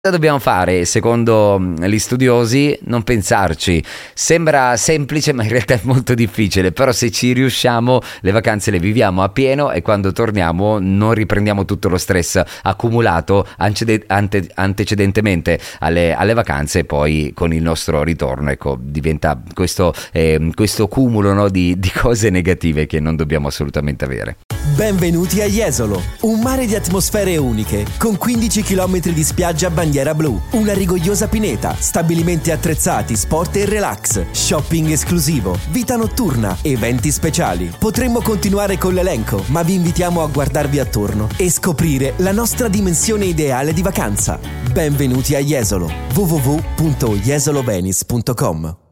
Cosa dobbiamo fare secondo gli studiosi? Non pensarci. Sembra semplice ma in realtà è molto difficile, però se ci riusciamo le vacanze le viviamo a pieno e quando torniamo non riprendiamo tutto lo stress accumulato antecedentemente alle vacanze e poi con il nostro ritorno, ecco, diventa questo cumulo, no, di cose negative che non dobbiamo assolutamente avere. Benvenuti a Jesolo, un mare di atmosfere uniche, con 15 km di spiaggia a bandiera blu, una rigogliosa pineta, stabilimenti attrezzati, sport e relax, shopping esclusivo, vita notturna, eventi speciali. Potremmo continuare con l'elenco, ma vi invitiamo a guardarvi attorno e scoprire la nostra dimensione ideale di vacanza. Benvenuti a Jesolo, www.jesolovenice.com.